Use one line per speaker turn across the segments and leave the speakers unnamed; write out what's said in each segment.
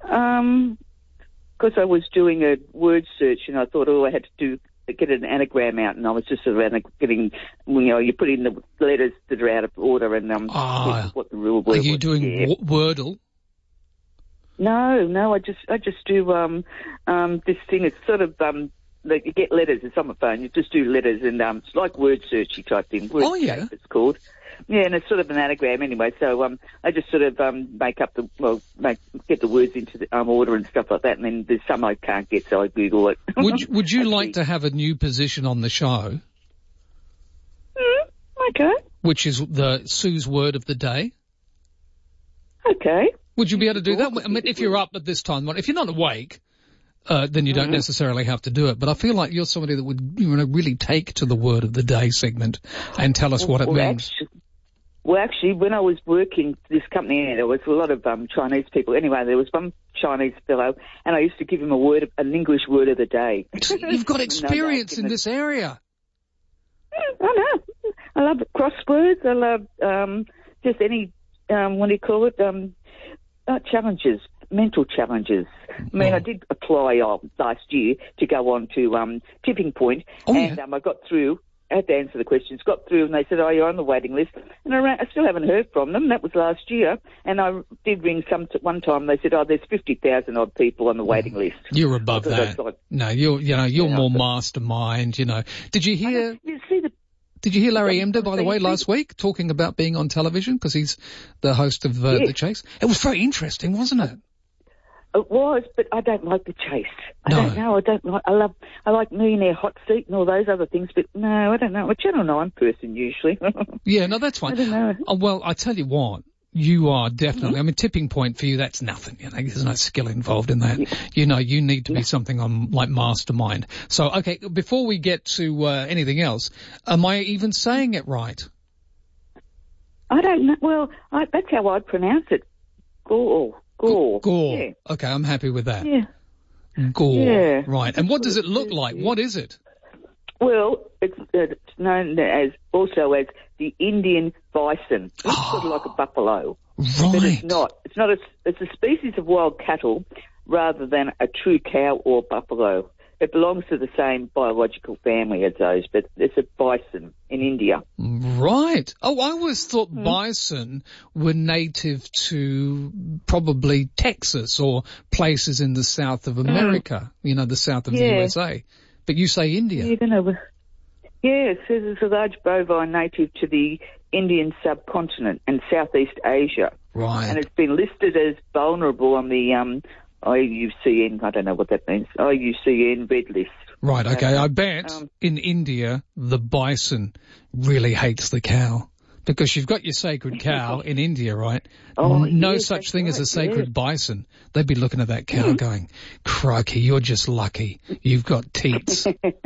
Because I was doing a word search and I thought, I had to get an anagram out, and I was just sort of getting, you put in the letters that are out of order and what the rule was.
Are you doing Wordle?
No, I just do this thing. It's sort of like you get letters. It's on my phone. You just do letters, and it's like word search. You type in word shape, it's called. Yeah, and it's sort of an anagram anyway. So I just sort of get the words into the order and stuff like that. And then there's some I can't get, so I Google it.
Would you like to have a new position on the show?
Okay.
Which is the Sue's word of the day.
Okay.
Would you be able to do that? I mean, if you're up at this time, if you're not awake, then you don't necessarily have to do it. But I feel like you're somebody that would really take to the word of the day segment and tell us what it means.
Actually, when I was working for this company, there was a lot of Chinese people. Anyway, there was one Chinese fellow, and I used to give him an English word of the day.
You've got experience in this area.
I know. I love crosswords. I love just any, what do you call it, challenges, mental challenges. I mean, I did apply last year to go on to Tipping Point, and I got through. I had to answer the questions, got through, and they said, you're on the waiting list. And I still haven't heard from them. That was last year. And I did ring one time. They said, there's 50,000 odd people on the waiting list.
You're above that. No, you're more mastermind, Did you hear... Did you hear Larry Emder, by the way, last week, talking about being on television? Because he's the host of The Chase. It was very interesting, wasn't it?
It was, but I don't like The Chase. I don't know. I don't like. I like Millionaire Hot Seat and all those other things, but no, I don't know. I'm a Channel 9 person usually.
Yeah, no, that's fine.
I don't know.
Oh, well, I tell you what. You are definitely, I mean, Tipping Point for you, that's nothing, there's no skill involved in that. Yeah. You need to be something on, like, mastermind. So, okay, before we get to, anything else, am I even saying it right?
I don't know. Well, that's how I'd pronounce it. Gore.
Yeah. Okay, I'm happy with that.
Yeah.
Gore.
Yeah.
Right. And what does it look like? What is it?
Well, it's known also as the Indian bison. It's sort of like a buffalo.
Right.
But it's not. It's a species of wild cattle rather than a true cow or buffalo. It belongs to the same biological family as those, but it's a bison in India.
Right. Oh, I always thought bison were native to probably Texas or places in the south of America, the south of the USA. But you say India.
Yeah, it says it's a large bovine native to the Indian subcontinent and Southeast Asia.
Right.
And it's been listed as vulnerable on the IUCN, I don't know what that means, IUCN Red List.
Right, okay. I bet in India the bison really hates the cow. Because you've got your sacred cow in India, right? No such thing as a sacred bison. They'd be looking at that cow going, crikey, you're just lucky. You've got teats.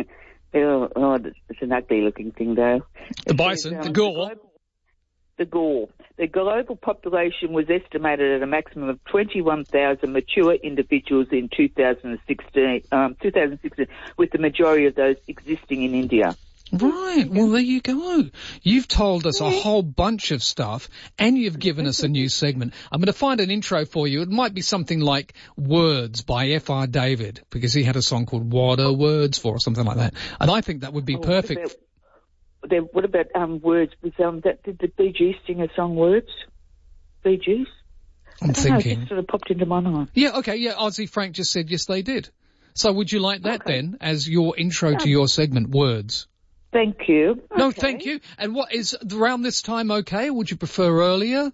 It's an ugly-looking thing, though.
The bison, the gore.
The gore. The global population was estimated at a maximum of 21,000 mature individuals in 2016, with the majority of those existing in India.
Right. Well, there you go. You've told us a whole bunch of stuff, and you've given us a new segment. I'm going to find an intro for you. It might be something like Words by F.R. David, because he had a song called What Are Words For, or something like that. And I think that would be perfect.
What about Words? Did the Bee Gees sing a song, Words? Bee Gees?
I'm thinking.
It just sort of popped into my mind.
Yeah, okay, yeah. Ozzy Frank just said yes, they did. So would you like that then as your intro to your segment, Words?
Thank you.
No, thank you. And what is around this time okay? Would you prefer earlier?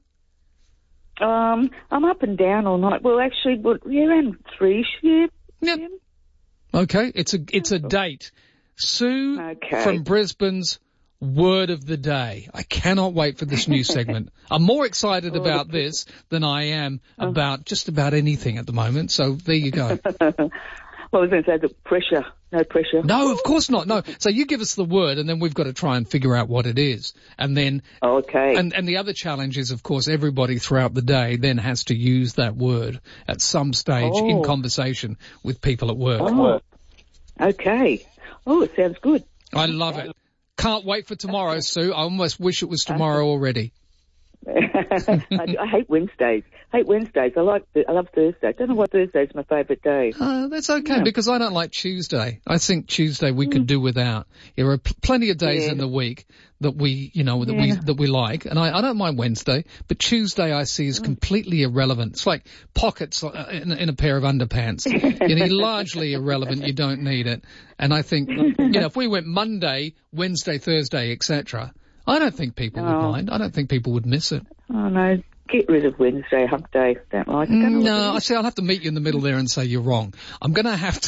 I'm up and down all night. Well, actually, around 3-ish, yeah.
Yep. Okay, it's a date. Sue from Brisbane's Word of the Day. I cannot wait for this new segment. I'm more excited about this than I am about just about anything at the moment. So there you go.
Well, I was going to say the pressure. No pressure.
No, of course not. No. So you give us the word and then we've got to try and figure out what it is. And then...
Okay.
And the other challenge is, of course, everybody throughout the day then has to use that word at some stage in conversation with people at work.
Oh. Okay. Oh, it sounds good.
I love it. Can't wait for tomorrow, Sue. I almost wish it was tomorrow already.
I hate Wednesdays. hate Wednesdays. I love Thursday. I don't know why Thursday's my favourite day.
That's okay, because I don't like Tuesday. I think Tuesday we could do without. There are plenty of days in the week that we like, and I don't mind Wednesday, but Tuesday I see is completely irrelevant. It's like pockets in a pair of underpants. Largely irrelevant. You don't need it. And I think, if we went Monday, Wednesday, Thursday, etc., I don't think people would mind. I don't think people would miss it.
Oh no. Get rid of Wednesday, hump day. Don't like it.
No, I see. I'll have to meet you in the middle there and say you're wrong. I'm going to have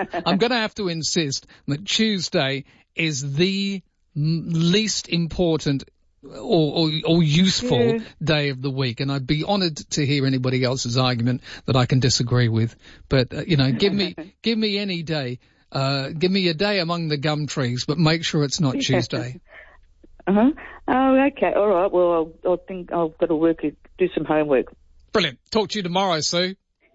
to insist that Tuesday is the least important or useful day of the week, and I'd be honoured to hear anybody else's argument that I can disagree with. But give me any day. Give me a day among the gum trees, but make sure it's not Tuesday.
Oh, okay. All right. Well, I think I've got to do some homework.
Brilliant. Talk to you tomorrow, Sue.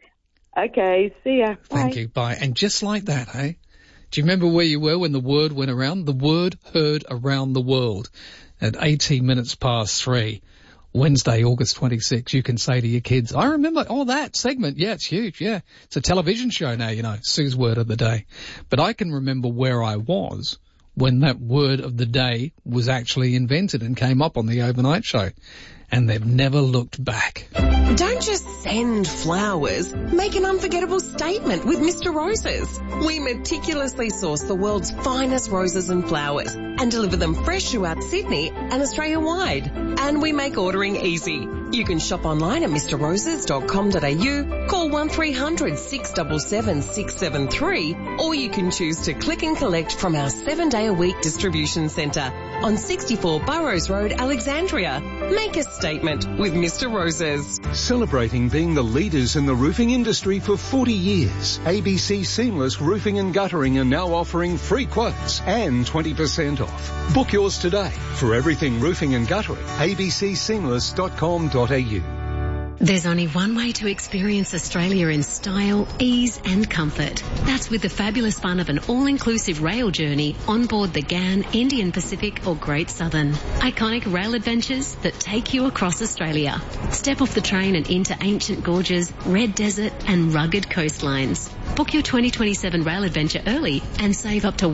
Okay. See ya.
Thank you. Bye. And just like that, hey? Do you remember where you were when the word went around? The word heard around the world at 18 minutes past 3. Wednesday, August 26th, you can say to your kids, I remember that segment. Yeah, it's huge. Yeah. It's a television show now, Sue's word of the day. But I can remember where I was when that word of the day was actually invented and came up on the overnight show. And they've never looked back.
Don't just send flowers. Make an unforgettable statement with Mr. Roses. We meticulously source the world's finest roses and flowers and deliver them fresh throughout Sydney and Australia-wide. And we make ordering easy. You can shop online at mrroses.com.au, call 1300 677 673, or you can choose to click and collect from our 7-day-a-week distribution centre on 64 Burrows Road, Alexandria. Make a statement with Mr. Roses.
Celebrating being the leaders in the roofing industry for 40 years, ABC Seamless Roofing and Guttering are now offering free quotes and 20% off. Book yours today for everything roofing and guttering. abcseamless.com.au.
There's only one way to experience Australia in style, ease and comfort. That's with the fabulous fun of an all-inclusive rail journey on board the GAN, Indian Pacific or Great Southern. Iconic rail adventures that take you across Australia. Step off the train and into ancient gorges, red desert and rugged coastlines. Book your 2027 rail adventure early and save up to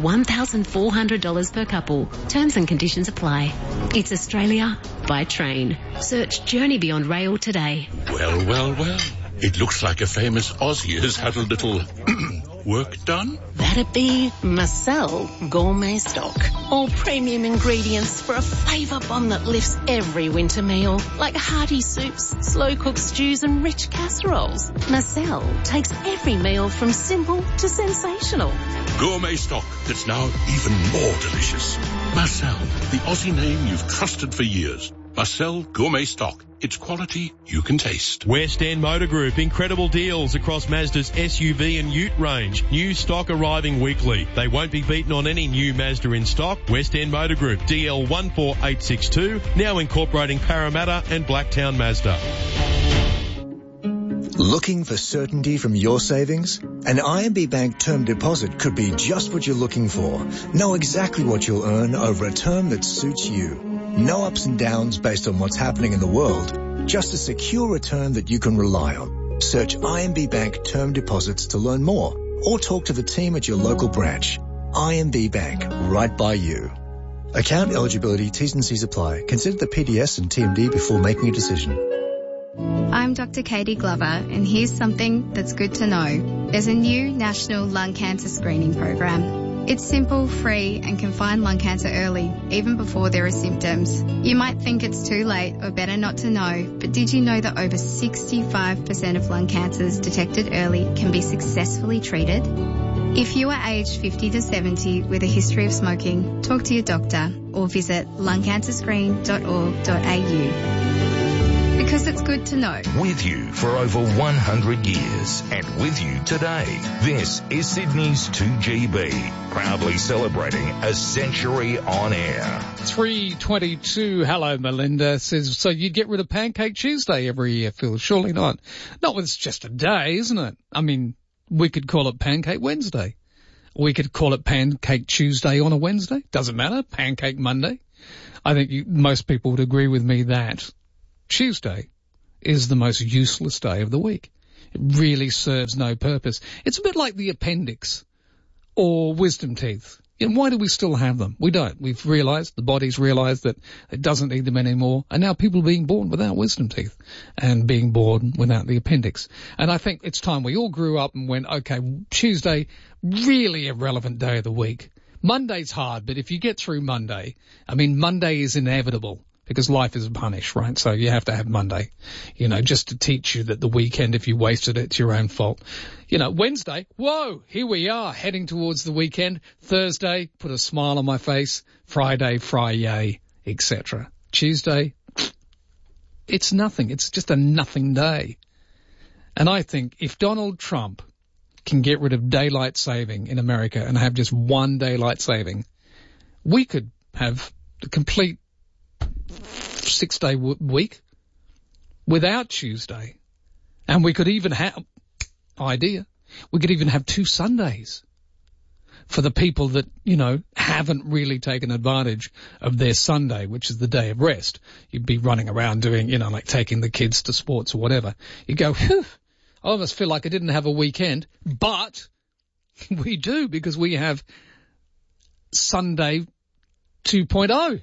$1,400 per couple. Terms and conditions apply. It's Australia by train. Search Journey Beyond Rail today.
Well. It looks like a famous Aussie has had a little work done.
That'd be Marcel Gourmet Stock. All premium ingredients for a flavour bomb that lifts every winter meal, like hearty soups, slow-cooked stews and rich casseroles. Marcel takes every meal from simple to sensational.
Gourmet stock that's now even more delicious. Marcel, the Aussie name you've trusted for years. Marcel Gourmet Stock. It's quality you can taste.
West End Motor Group. Incredible deals across Mazda's SUV and Ute range. New stock arriving weekly. They won't be beaten on any new Mazda in stock. West End Motor Group. DL 14862. Now incorporating Parramatta and Blacktown Mazda.
Looking for certainty from your savings? An IMB Bank term deposit could be just what you're looking for. Know exactly what you'll earn over a term that suits you. No ups and downs based on what's happening in the world. Just a secure return that you can rely on. Search IMB Bank term deposits to learn more or talk to the team at your local branch. IMB Bank, right by you. Account eligibility, T's and C's apply. Consider the PDS and TMD before making a decision.
I'm Dr. Katie Glover, and here's something that's good to know. There's a new national lung cancer screening program. It's simple, free, and can find lung cancer early, even before there are symptoms. You might think it's too late or better not to know, but did you know that over 65% of lung cancers detected early can be successfully treated? If you are aged 50 to 70 with a history of smoking, talk to your doctor or visit lungcancerscreen.org.au. Because it's good to know.
With you for over 100 years and with you today. This is Sydney's 2GB, proudly celebrating a century on air.
322, hello Melinda, says, so you'd get rid of Pancake Tuesday every year, Phil? Surely not. Not when it's just a day, isn't it? I mean, we could call it Pancake Wednesday. We could call it Pancake Tuesday on a Wednesday. Doesn't matter. Pancake Monday. I think most people would agree with me that Tuesday is the most useless day of the week. It really serves no purpose. It's a bit like the appendix or wisdom teeth. And why do we still have them? We don't. We've realized, the body's realized that it doesn't need them anymore. And now people are being born without wisdom teeth and being born without the appendix. And I think it's time we all grew up and went, okay, Tuesday, really irrelevant day of the week. Monday's hard, but if you get through Monday, I mean, Monday is inevitable because life is a punish, right? So you have to have Monday, just to teach you that the weekend, if you wasted it, it's your own fault. Wednesday, whoa, here we are heading towards the weekend. Thursday, put a smile on my face. Friday, fry-yay, etc. Tuesday, it's nothing. It's just a nothing day. And I think if Donald Trump can get rid of daylight saving in America and have just one daylight saving, we could have the complete 6-day week without Tuesday. And we could even have, we could even have 2 Sundays for the people that, haven't really taken advantage of their Sunday, which is the day of rest. You'd be running around doing, like taking the kids to sports or whatever. You go, I almost feel like I didn't have a weekend, but we do because we have Sunday 2.0.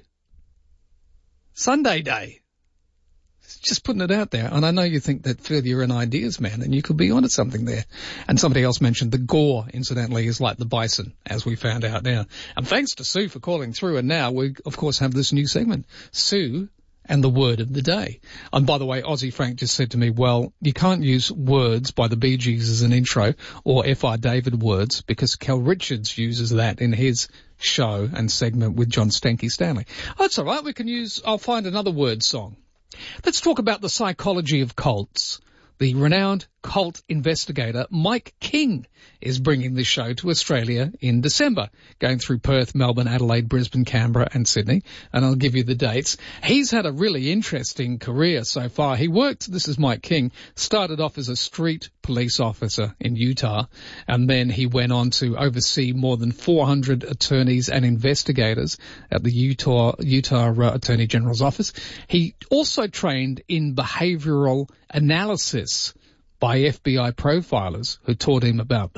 Sunday day. Just putting it out there. And I know you think that, Phil, you're an ideas man, and you could be onto something there. And somebody else mentioned the gore, incidentally, is like the bison, as we found out now. And thanks to Sue for calling through. And now we, of course, have this new segment, Sue and the word of the day. And by the way, Aussie Frank just said to me, well, you can't use words by the Bee Gees as an intro or F.R. David words because Kel Richards uses that in his show and segment with John Stanky Stanley. Oh, that's all right. I'll find another word song. Let's talk about the psychology of cults. The renowned cult investigator Mike King is bringing this show to Australia in December, going through Perth, Melbourne, Adelaide, Brisbane, Canberra and Sydney, and I'll give you the dates. He's had a really interesting career so far. This is Mike King, started off as a street police officer in Utah, and then he went on to oversee more than 400 attorneys and investigators at the Utah Attorney General's office. He also trained in behavioral analysis by FBI profilers who taught him about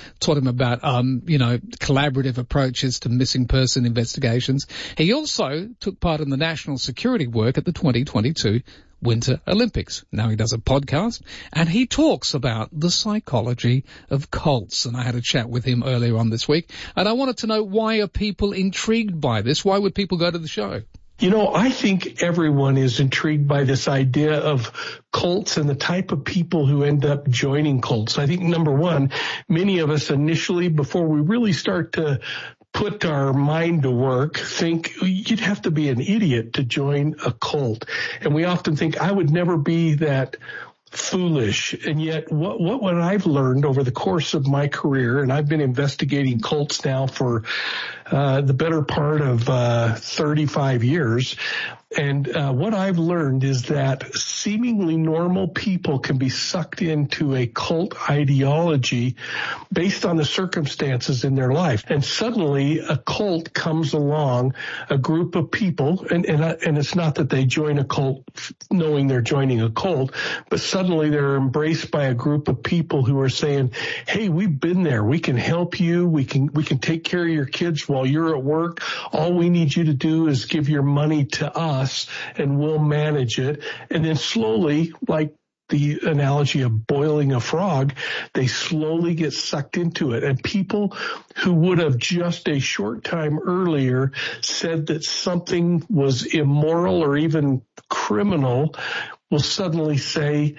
collaborative approaches to missing person investigations. He also took part in the national security work at the 2022 Winter Olympics. Now he does a podcast and he talks about the psychology of cults. And I had a chat with him earlier on this week, and I wanted to know, why are people intrigued by this? Why would people go to the show?
I think everyone is intrigued by this idea of cults and the type of people who end up joining cults. I think, number one, many of us initially, before we really start to put our mind to work, think you'd have to be an idiot to join a cult. And we often think, I would never be that foolish. And yet what I've learned over the course of my career, and I've been investigating cults now for the better part of 35 years. And what I've learned is that seemingly normal people can be sucked into a cult ideology based on the circumstances in their life. And suddenly a cult comes along, a group of people, and it's not that they join a cult knowing they're joining a cult, but suddenly they're embraced by a group of people who are saying, hey, we've been there. We can help you. We can take care of your kids while you're at work. All we need you to do is give your money to us and we'll manage it. And then slowly, like the analogy of boiling a frog, they slowly get sucked into it. And people who would have just a short time earlier said that something was immoral or even criminal will suddenly say,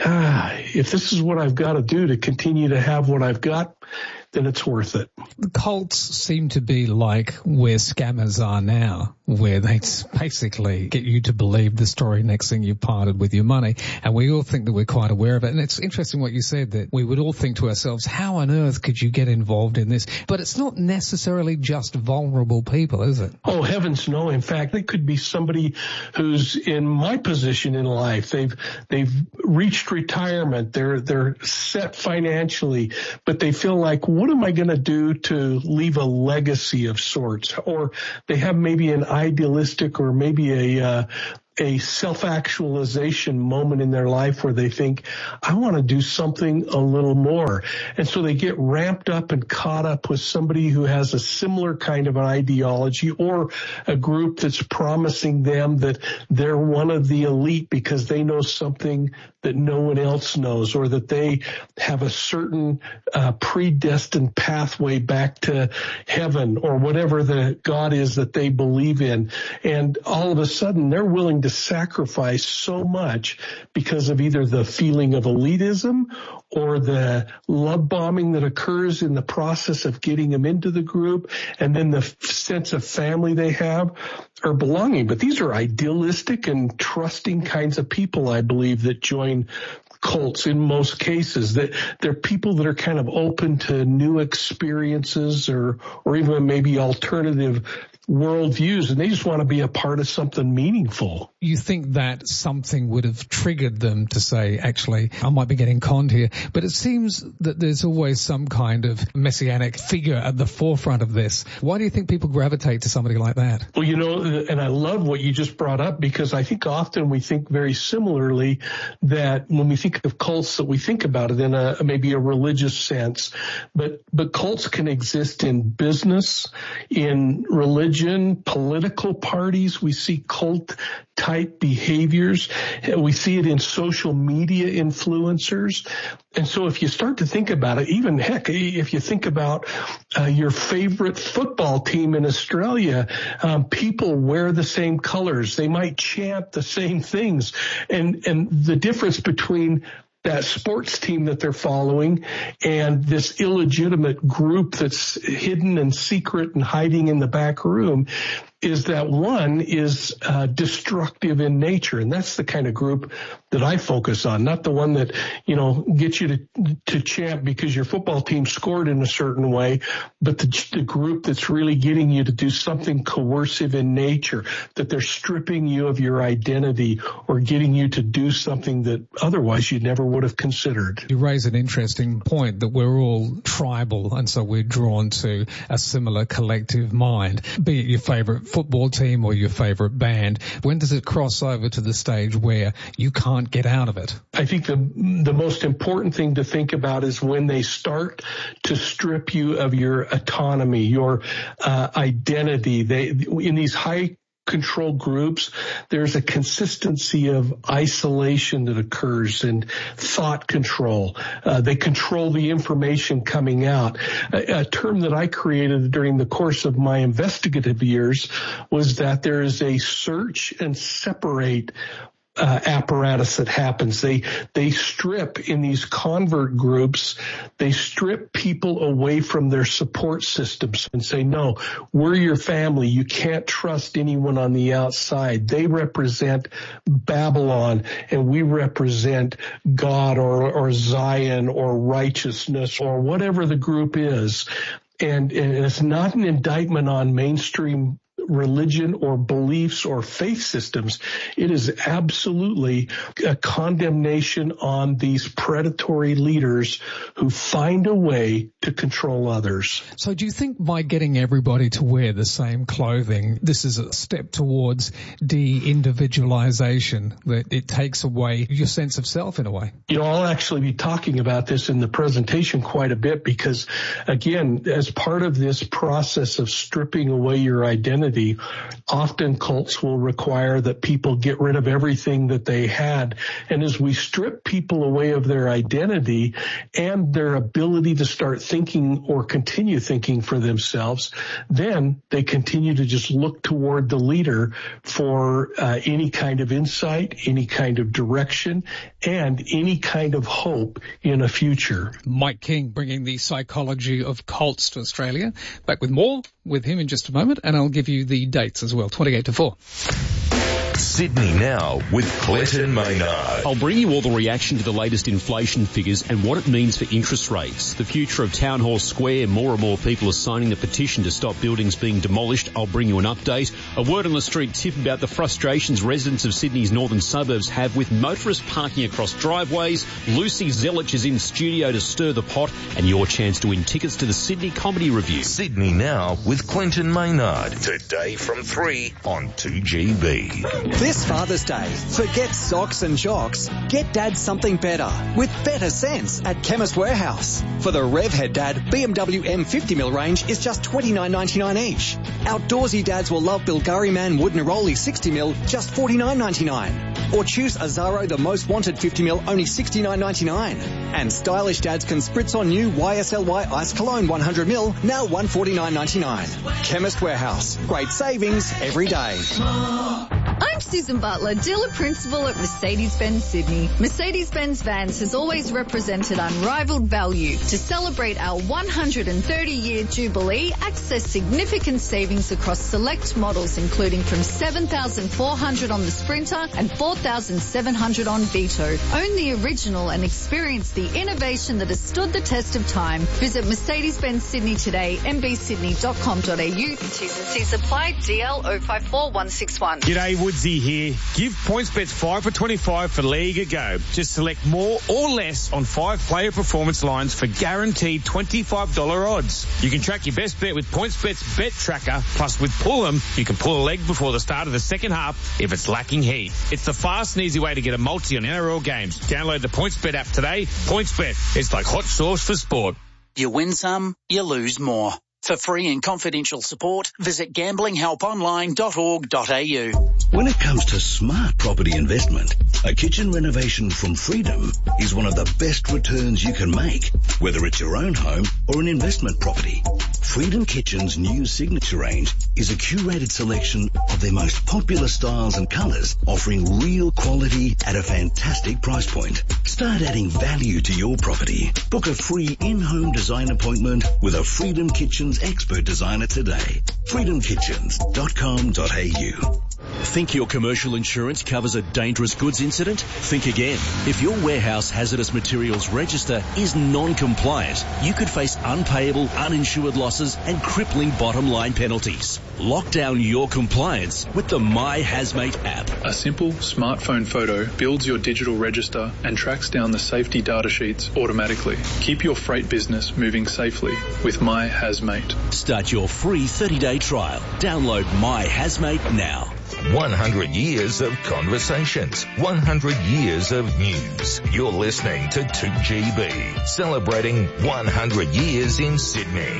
if this is what I've got to do to continue to have what I've got, then it's worth it.
The cults seem to be like where scammers are now, where they basically get you to believe the story. Next thing you've parted with your money. And we all think that we're quite aware of it. And it's interesting what you said, that we would all think to ourselves, how on earth could you get involved in this? But it's not necessarily just vulnerable people, is it?
Oh, heavens no. In fact, it could be somebody who's in my position in life. They've reached retirement. They're set financially, but they feel like, what am I going to do to leave a legacy of sorts? Or they have maybe an idealistic or maybe a a self-actualization moment in their life where they think, I want to do something a little more. And so they get ramped up and caught up with somebody who has a similar kind of an ideology, or a group that's promising them that they're one of the elite because they know something that no one else knows, or that they have a certain predestined pathway back to heaven, or whatever the God is that they believe in. And all of a sudden they're willing to sacrifice so much because of either the feeling of elitism or the love bombing that occurs in the process of getting them into the group, and then the sense of family they have or belonging. But these are idealistic and trusting kinds of people, I believe, that join cults in most cases. That they're people that are kind of open to new experiences or even maybe alternative worldviews, and they just want to be a part of something meaningful.
You think that something would have triggered them to say, actually, I might be getting conned here, but it seems that there's always some kind of messianic figure at the forefront of this. Why do you think people gravitate to somebody like that?
Well, and I love what you just brought up, because I think often we think very similarly, that when we think of cults, that we think about it in maybe a religious sense, but cults can exist in business, in religion, political parties. We see cult type behaviors. We see it in social media influencers. And so if you start to think about it, even heck, if you think about your favorite football team in Australia, people wear the same colors. They might chant the same things. And the difference between that sports team that they're following and this illegitimate group that's hidden and secret and hiding in the back room is that one is destructive in nature. And that's the kind of group that I focus on, not the one that, gets you to chant because your football team scored in a certain way, but the group that's really getting you to do something coercive in nature, that they're stripping you of your identity or getting you to do something that otherwise you never would have considered.
You raise an interesting point that we're all tribal, and so we're drawn to a similar collective mind, be it your favorite football team or your favorite band. When does it cross over to the stage where you can't get out of it?
I think the most important thing to think about is when they start to strip you of your autonomy, your identity. In these high control groups, there's a consistency of isolation that occurs and thought control. They control the information coming out. A term that I created during the course of my investigative years was that there is a search and separate apparatus that happens. They strip in these convert groups, they strip people away from their support systems and say, no, we're your family. You can't trust anyone on the outside. They represent Babylon and we represent God or Zion or righteousness or whatever the group is. And it's not an indictment on mainstream religion or beliefs or faith systems. It is absolutely a condemnation on these predatory leaders who find a way to control others.
So do you think by getting everybody to wear the same clothing, this is a step towards de-individualization, that it takes away your sense of self in a way?
I'll actually be talking about this in the presentation quite a bit because, again, as part of this process of stripping away your identity, often cults will require that people get rid of everything that they had. And as we strip people away of their identity and their ability to start thinking or continue thinking for themselves, then they continue to just look toward the leader for any kind of insight, any kind of direction, and any kind of hope in a future.
Mike King bringing the psychology of cults to Australia. Back with more with him in just a moment, and I'll give you the dates as well, 28 to 4.
Sydney Now with Clinton Maynard.
I'll bring you all the reaction to the latest inflation figures and what it means for interest rates. The future of Town Hall Square. More and more people are signing the petition to stop buildings being demolished. I'll bring you an update. A word on the street tip about the frustrations residents of Sydney's northern suburbs have with motorists parking across driveways. Lucy Zelich is in studio to stir the pot, and your chance to win tickets to the Sydney Comedy Review.
Sydney Now with Clinton Maynard. Today from 3 on 2GB.
This Father's Day, forget socks and jocks. Get Dad something better with better sense at Chemist Warehouse. For the Revhead Dad, BMW M50mm range is just $29.99 each. Outdoorsy dads will love Bulgari Man Wood Neroli 60mm, just $49.99. Or choose Azaro The Most Wanted 50mm, only $69.99. And stylish dads can spritz on new YSLY Ice Cologne 100ml, now $149.99. Chemist Warehouse. Great savings every day.
I'm Susan Butler, dealer principal at Mercedes-Benz Sydney. Mercedes-Benz Vans has always represented unrivaled value. To celebrate our 130-year Jubilee, access significant savings across select models, including from $7,400 on the Sprinter and $4,700 on Vito. Own the original and experience the innovation that has stood the test of time. Visit Mercedes-Benz Sydney today, mbsydney.com.au. T's and C's apply, DL 054161.
G'day, Woodsy here. Give PointsBet 5 for 25 for League a go. Just select more or less on 5 player performance lines for guaranteed $25 odds. You can track your best bet with PointsBet's Bet Tracker. Plus, with Pull'em, you can pull a leg before the start of the second half if it's lacking heat. It's the fast and easy way to get a multi on NRL games. Download the PointsBet app today. PointsBet, it's like hot sauce for sport.
You win some, you lose more. For free and confidential support, visit gamblinghelponline.org.au.
When it comes to smart property investment, a kitchen renovation from Freedom is one of the best returns you can make, whether it's your own home or an investment property. Freedom Kitchen's new signature range is a curated selection of their most popular styles and colours, offering real quality at a fantastic price point. Start adding value to your property. Book a free in-home design appointment with a Freedom Kitchens expert designer today. freedomkitchens.com.au.
Think your commercial insurance covers a dangerous goods incident? Think again. If your warehouse hazardous materials register is non-compliant, you could face unpayable, uninsured losses and crippling bottom line penalties. Lock down your compliance with the My Hazmate app.
A simple smartphone photo builds your digital register and tracks down the safety data sheets automatically. Keep your freight business moving safely with My Hazmate.
Start your free 30-day trial. Download My Hazmate now.
100 years of conversations, 100 years of news. You're listening to 2GB, celebrating 100 years in Sydney.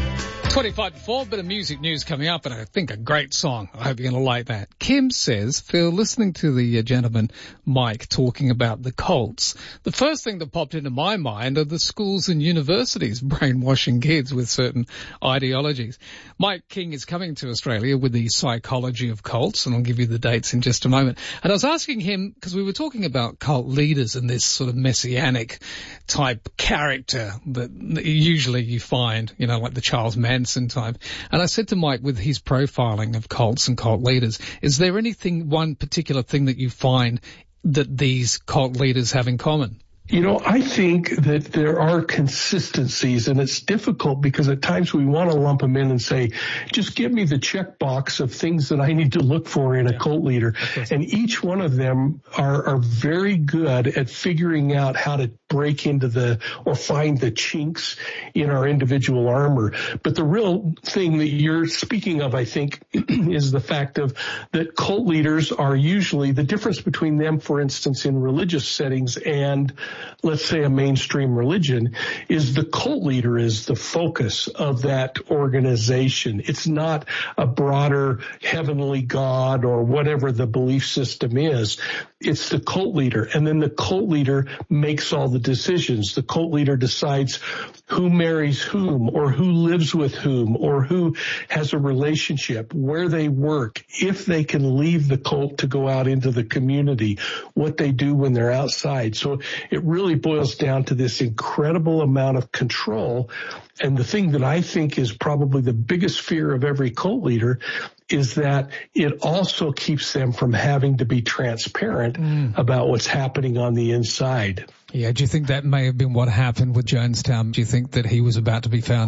25 to 4, bit of music news coming up, and I think a great song. I hope you're going to like that. Kim says, Phil, listening to the gentleman Mike talking about the Colts, the first thing that popped into my mind are the schools and universities brainwashing kids with certain ideologies. Mike King is coming to Australia with the Psychology of Cults, and I'll give you the dates in just a moment. And I was asking him, because we were talking about cult leaders and this sort of messianic type character that usually you find, you know, like the Charles Manson type. And I said to Mike, with his profiling of cults and cult leaders, is there anything, one particular thing that you find that these cult leaders have in common?
You know, I think that there are consistencies, and it's difficult because at times we want to lump them in and say, just give me the checkbox of things that I need to look for in a cult leader. And each one of them are very good at figuring out how to break into or find the chinks in our individual armor. But the real thing that you're speaking of, I think, is the fact that cult leaders are usually the difference between them, for instance, in religious settings and let's say a mainstream religion, is the cult leader is the focus of that organization. It's not a broader heavenly God or whatever the belief system is. It's the cult leader. And then the cult leader makes all the decisions. The cult leader decides who marries whom or who lives with whom or who has a relationship, where they work, if they can leave the cult to go out into the community, what they do when they're outside. So it really boils down to this incredible amount of control. And the thing that I think is probably the biggest fear of every cult leader is that it also keeps them from having to be transparent about what's happening on the inside.
Yeah, do you think that may have been what happened with Jonestown? Do you think that he was about to be found out?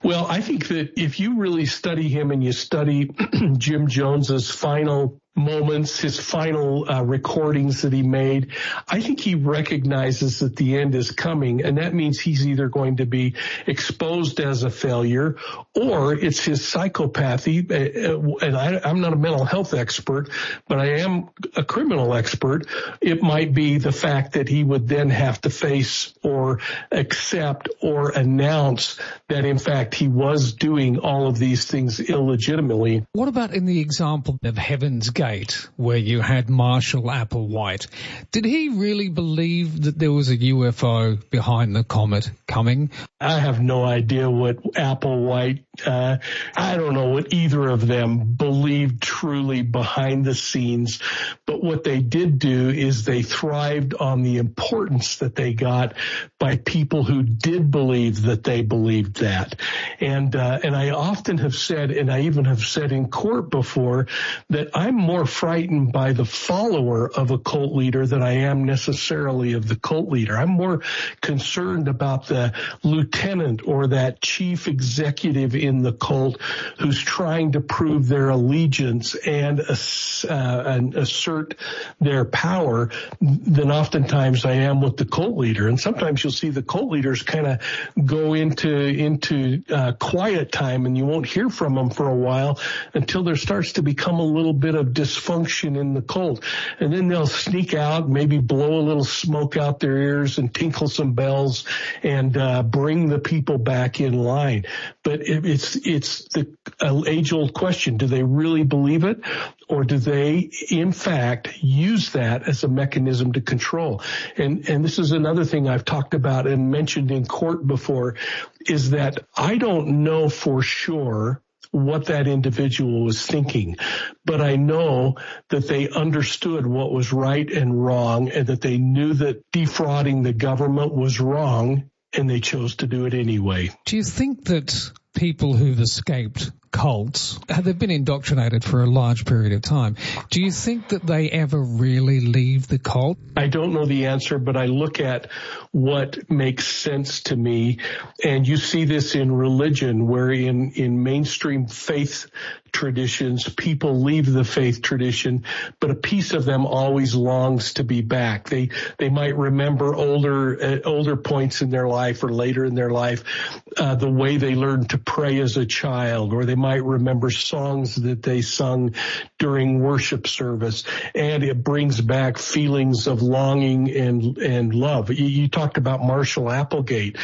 Well, I think that if you really study him and you study Jim Jones's final moments, his final recordings that he made, I think he recognizes that the end is coming, and that means he's either going to be exposed as a failure or it's his psychopathy. And I'm not a mental health expert, but I am a criminal expert. It might be the fact that he would then have to face or accept or announce that, in fact, he was doing all of these things illegitimately.
What about in the example of Heaven's Gate, where you had Marshall Applewhite? Did he really believe that there was a UFO behind the comet coming?
I have no idea what Applewhite, I don't know what either of them believed truly behind the scenes, but what they did do is they thrived on the importance that they got by people who did believe that they believed that. And I often have said, and I even have said in court before, that I'm more frightened by the follower of a cult leader than I am necessarily of the cult leader. I'm more concerned about the lieutenant or that chief executive in the cult who's trying to prove their allegiance and assert their power than oftentimes I am with the cult leader. And sometimes you'll see the cult leaders kind of go into quiet time, and you won't hear from them for a while until there starts to become a little bit of dysfunction in the cult. And then they'll sneak out, maybe blow a little smoke out their ears and tinkle some bells and bring the people back in line. But it's the age-old question. Do they really believe it, or do they, in fact, use that as a mechanism to control? And this is another thing I've talked about and mentioned in court before, is that I don't know for sure what that individual was thinking, but I know that they understood what was right and wrong, and that they knew that defrauding the government was wrong, and they chose to do it anyway.
Do you think that people who've escaped cults, they've been indoctrinated for a large period of time, do you think that they ever really leave the cult?
I don't know the answer, but I look at what makes sense to me. And you see this in religion, where in mainstream faith traditions, people leave the faith tradition, but a piece of them always longs to be back. They might remember older points in their life or later in their life, the way they learned to pray as a child, or they might remember songs that they sung during worship service, and it brings back feelings of longing and love. You talked about Marshall Applegate,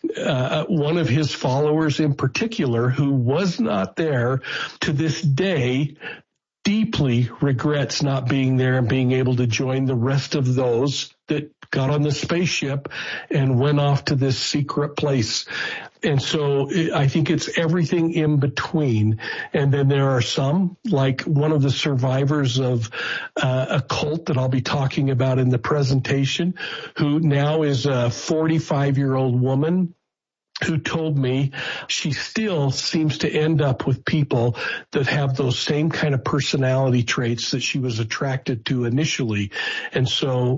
one of his followers in particular, who was not there to this day, deeply regrets not being there and being able to join the rest of those that got on the spaceship and went off to this secret place. And so I think it's everything in between. And then there are some, like one of the survivors of a cult that I'll be talking about in the presentation, who now is a 45-year-old woman, who told me she still seems to end up with people that have those same kind of personality traits that she was attracted to initially. And so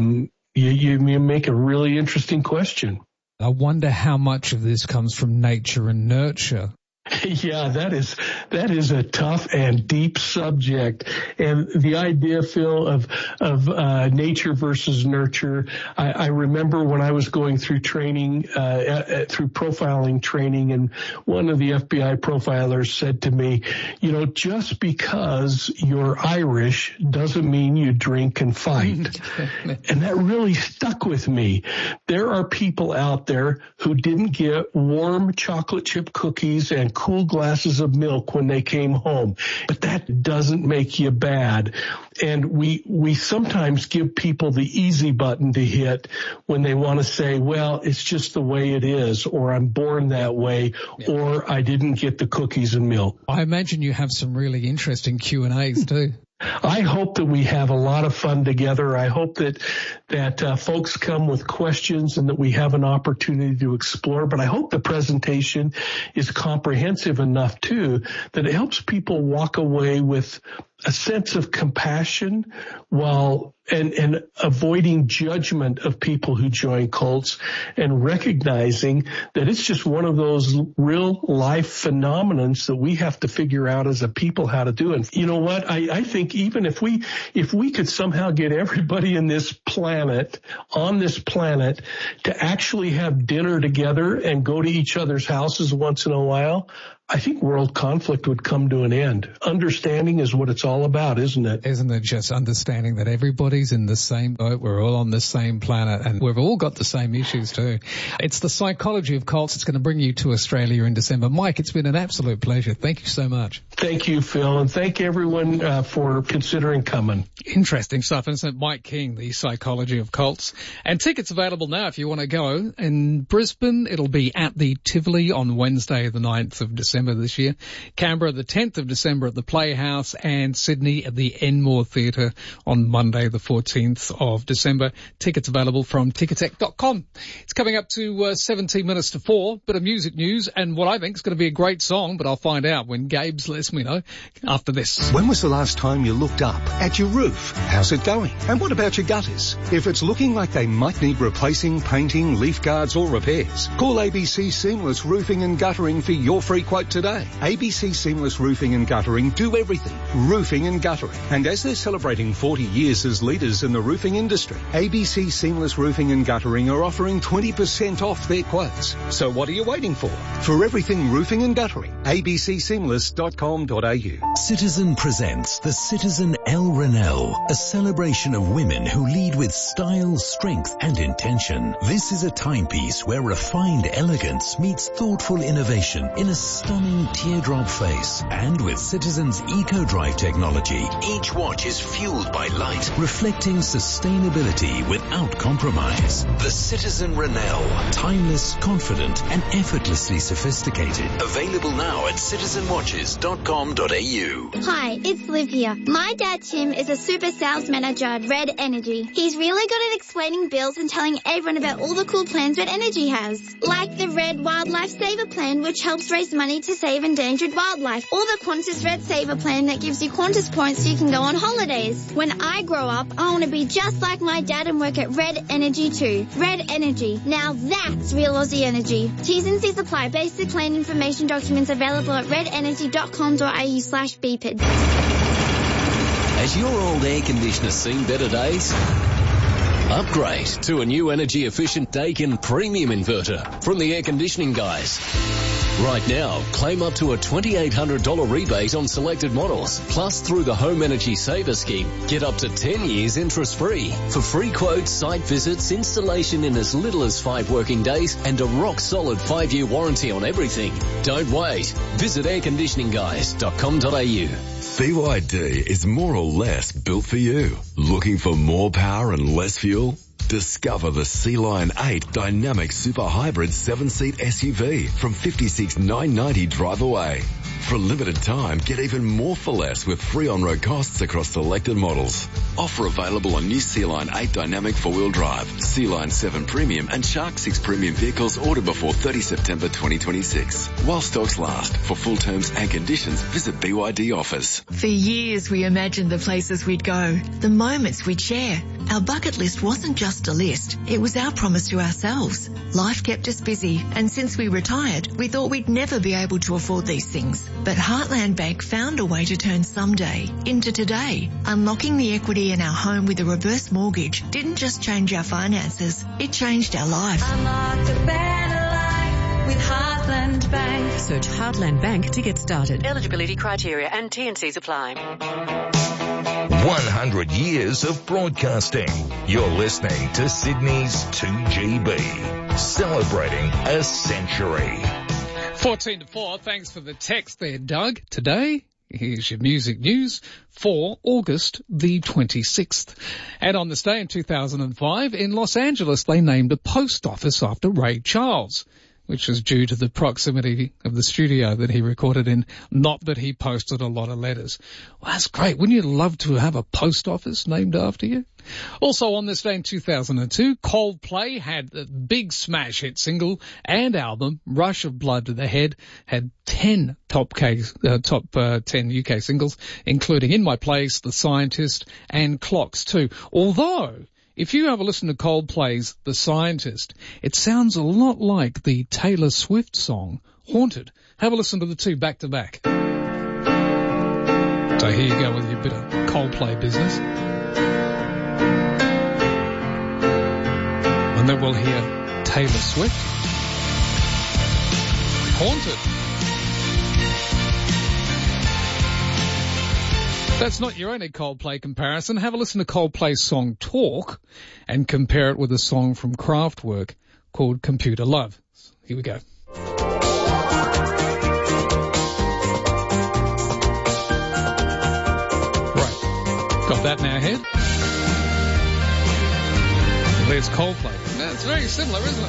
you make a really interesting question.
I wonder how much of this comes from nature and nurture.
Yeah, that is a tough and deep subject. And the idea, Phil, of nature versus nurture, I remember when I was going through training, through profiling training, and one of the FBI profilers said to me, just because you're Irish doesn't mean you drink and fight. And that really stuck with me. There are people out there who didn't get warm chocolate chip cookies and cool glasses of milk when they came home, but that doesn't make you bad. And we sometimes give people the easy button to hit when they want to say, well, it's just the way it is, or I'm born that way, or I didn't get the cookies and milk.
I imagine you have some really interesting Q&As too.
I hope that we have a lot of fun together. I hope that folks come with questions and that we have an opportunity to explore. But I hope the presentation is comprehensive enough, too, that it helps people walk away with a sense of compassion and avoiding judgment of people who join cults, and recognizing that it's just one of those real life phenomenons that we have to figure out as a people how to do. And you know what? I think even if we could somehow get everybody on this planet to actually have dinner together and go to each other's houses once in a while, I think world conflict would come to an end. Understanding is what it's all about, isn't it?
Isn't it just understanding that everybody's in the same boat, we're all on the same planet, and we've all got the same issues too. It's the psychology of cults. It's going to bring you to Australia in December. Mike, it's been an absolute pleasure. Thank you so much.
Thank you, Phil, and thank everyone for considering coming.
Interesting stuff, isn't it? Mike King, the psychology of cults. And tickets available now if you want to go. In Brisbane, it'll be at the Tivoli on Wednesday, the 9th of December this year. Canberra, the 10th of December at the Playhouse, and Sydney at the Enmore Theatre on Monday, the 14th of December. Tickets available from Ticketek.com. It's coming up to 17 minutes to 4. Bit of music news and what I think is going to be a great song, but I'll find out when Gabe's lets me know after this.
When was the last time you looked up at your roof? How's it going? And what about your gutters? If it's looking like they might need replacing, painting, leaf guards or repairs, call ABC Seamless Roofing and Guttering for your free quote today. ABC Seamless Roofing and Guttering do everything. Roofing and guttering. And as they're celebrating 40 years as leaders in the roofing industry, ABC Seamless Roofing and Guttering are offering 20% off their quotes. So what are you waiting for? For everything roofing and guttering, abcseamless.com.au.
Citizen presents the Citizen El Renelle, a celebration of women who lead with style, strength and intention. This is a timepiece where refined elegance meets thoughtful innovation in a stunning teardrop face. And with Citizen's EcoDrive technology, each watch is fueled by light, reflecting sustainability without compromise. The Citizen Renelle, timeless, confident and effortlessly sophisticated. Available now at citizenwatches.com.au.
Hi, it's Liv here. My dad Tim is a super sales manager at Red Energy. He's really good at explaining bills and telling everyone about all the cool plans Red Energy has. Like the Red Wildlife Saver Plan, which helps raise money to save endangered wildlife. Or the Qantas Red Saver Plan that gives you Qantas points so you can go on holidays. When I grow up, I want to be just like my dad and work at Red Energy too. Red Energy. Now that's real Aussie energy. T's and C's apply. Basic plan information documents available at redenergy.com.au/BPID.
Has your old air conditioner seen better days? Upgrade to a new energy-efficient Daikin premium inverter from the Air Conditioning Guys. Right now, claim up to a $2,800 rebate on selected models. Plus, through the Home Energy Saver Scheme, get up to 10 years interest-free. For free quotes, site visits, installation in as little as 5 working days, and a rock-solid 5-year warranty on everything. Don't wait. Visit airconditioningguys.com.au.
BYD is more or less built for you. Looking for more power and less fuel? Discover the Sea-Lion 8 Dynamic Super Hybrid 7-seat SUV from $56,990 drive away. For a limited time, get even more for less with free on-road costs across selected models. Offer available on new Sea-Lion 8 Dynamic 4-wheel drive, Sea-Lion 7 Premium and Shark 6 Premium vehicles ordered before 30 September 2026. While stocks last. For full terms and conditions, visit BYD offers.
For years we imagined the places we'd go, the moments we'd share. Our bucket list wasn't just a list, it was our promise to ourselves. Life kept us busy, and since we retired, we thought we'd never be able to afford these things. But Heartland Bank found a way to turn someday into today. Unlocking the equity in our home with a reverse mortgage didn't just change our finances, it changed our life.
Unlocked a better life with Heartland Bank.
Search Heartland Bank to get started. Eligibility criteria and T&Cs apply.
100 years of broadcasting. You're listening to Sydney's 2GB, celebrating a century.
14 to 4, thanks for the text there, Doug. Today, here's your music news for August the 26th. And on this day in 2005, in Los Angeles, they named a post office after Ray Charles. which was due to the proximity of the studio that he recorded in, not that he posted a lot of letters. Well, that's great. Wouldn't you love to have a post office named after you? Also on this day in 2002, Coldplay had the big smash hit single and album, Rush of Blood to the Head, had 10 top 10 UK singles, including In My Place, The Scientist, and Clocks too. Although, if you have a listen to Coldplay's The Scientist, it sounds a lot like the Taylor Swift song, Haunted. Have a listen to the two back to back. So here you go with your bit of Coldplay business. And then we'll hear Taylor Swift, Haunted. That's not your only Coldplay comparison. Have a listen to Coldplay's song Talk and compare it with a song from Kraftwerk called Computer Love. Here we go. Right. Got that in our head? There's Coldplay. That's very similar, isn't it?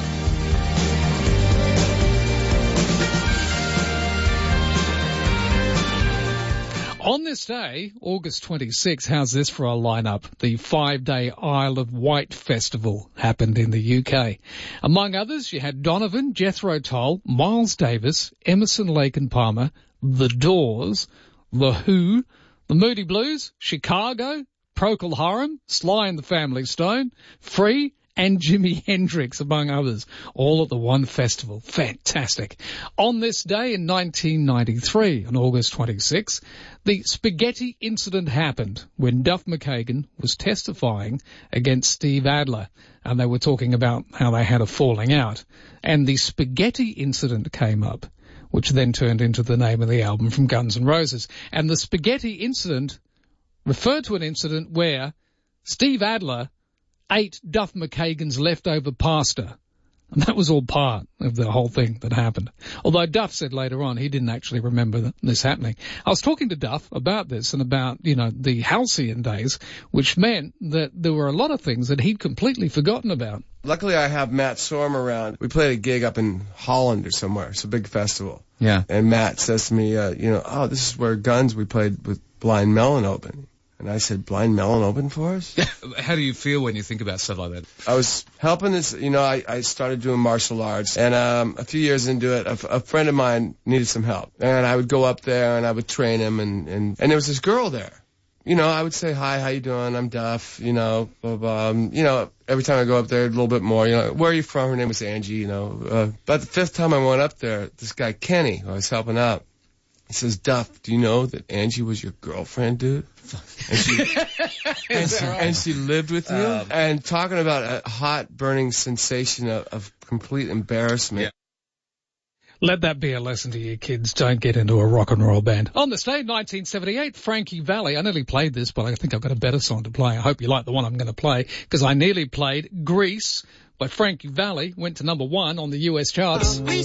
On this day, August 26, how's this for a lineup? The 5-day Isle of Wight Festival happened in the UK. Among others, you had Donovan, Jethro Tull, Miles Davis, Emerson, Lake and Palmer, The Doors, The Who, The Moody Blues, Chicago, Procol Harum, Sly and the Family Stone, Free, and Jimi Hendrix, among others, all at the one festival. Fantastic. On this day in 1993, on August 26, the spaghetti incident happened when Duff McKagan was testifying against Steve Adler, and they were talking about how they had a falling out. And the spaghetti incident came up, which then turned into the name of the album from Guns N' Roses. And the spaghetti incident referred to an incident where Steve Adler ate Duff McKagan's leftover pasta. And that was all part of the whole thing that happened. Although Duff said later on he didn't actually remember this happening. I was talking to Duff about this and about, the halcyon days, which meant that there were a lot of things that he'd completely forgotten about.
Luckily, I have Matt Sorm around. We played a gig up in Holland or somewhere. It's a big festival.
Yeah.
And Matt says to me, this is where Guns we played with Blind Melon open. And I said, Blind Melon open for us?
How do you feel when you think about stuff like that?
I was helping this, I started doing martial arts. And a few years into it, a friend of mine needed some help. And I would go up there and I would train him. And there was this girl there. I would say, hi, how you doing? I'm Duff, blah, blah. Every time I go up there a little bit more, where are you from? Her name was Angie, But the fifth time I went up there, this guy Kenny, who I was helping out, he says, Duff, do you know that Angie was your girlfriend, dude? And she lived with you? And talking about a hot, burning sensation of complete embarrassment.
Yeah. Let that be a lesson to you kids. Don't get into a rock and roll band. On this day, 1978, Frankie Valli. I nearly played this, but I think I've got a better song to play. I hope you like the one I'm going to play, because I nearly played Grease by Frankie Valli. Went to number 1 on the US charts.